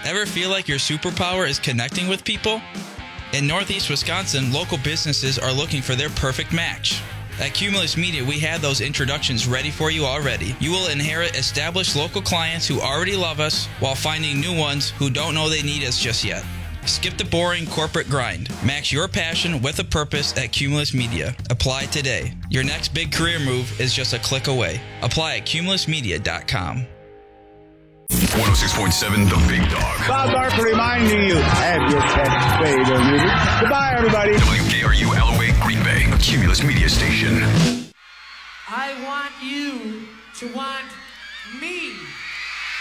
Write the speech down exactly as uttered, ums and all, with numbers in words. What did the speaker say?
Ever feel like your superpower is connecting with people? In Northeast Wisconsin, local businesses are looking for their perfect match. At Cumulus Media, we have those introductions ready for you already. You will inherit established local clients who already love us while finding new ones who don't know they need us just yet. Skip the boring corporate grind. Match your passion with a purpose at Cumulus Media. Apply today. Your next big career move is just a click away. Apply at cumulus media dot com. one oh six point seven The Big Dog. Bob Barker reminding you, have your pet spayed or neutered. Goodbye, everybody. W K R U Alloway, Green Bay, a Cumulus Media station. I want you to want me.